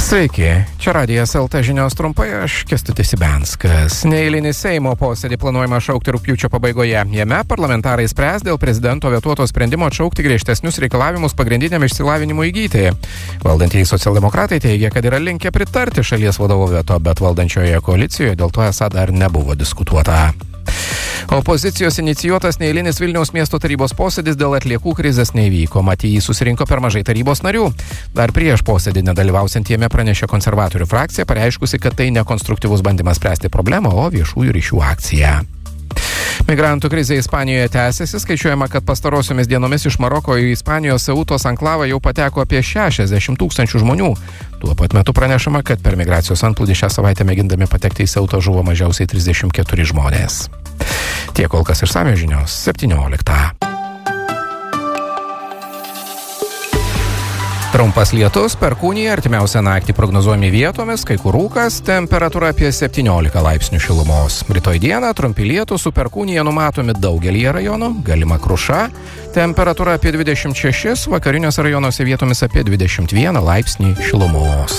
Sveiki, čia Radijas LT žinios trumpai, aš Kęstutis Ibenskas. Neeilinį Seimo posėdį planuojama šaukti rugpjūčio pabaigoje. Jame parlamentarai spręs dėl prezidento vetuoto sprendimo atšaukti griežtesnius reikalavimus pagrindiniam išsilavinimui įgyti. Valdantieji socialdemokratai teigia, kad yra linkę pritarti šalies vadovo veto, bet valdančioje koalicijoje dėl to esą dar nebuvo diskutuota. Opozicijos inicijuotas neeilinis Vilniaus miesto tarybos posėdis dėl atliekų krizės neįvyko, mat jį susirinko per mažai tarybos narių. Dar prieš posėdį nedalyvausiant jame pranešė konservatorių frakcija, pareiškusi, kad tai nekonstruktyvus bandymas spręsti problemą, o viešųjų ryšių akcija. Migrantų krizė Ispanijoje tęsiasi, skaičiuojama, kad pastarosiomis dienomis iš Maroko į Ispanijos Ceutos anklavą jau pateko apie 60 000 žmonių. Tuo pat metu pranešama, kad per migracijos antplūdį šią savaitę mėgindami patekti į Ceutą žuvo mažiausiai 34 žmonės. Tiek kol kas išsamios žinios 17. Trumpas lietus, perkūnija, artimiausią naktį prognozuojami vietomis, kai kur rūkas, temperatūra apie 17 laipsnių šilumos. Rytoj dieną trumpi lietūs su perkūnija numatomi daugelyje rajonų, galima kruša, temperatūra apie 26, vakariniuose rajonuose vietomis apie 21 laipsnį šilumos.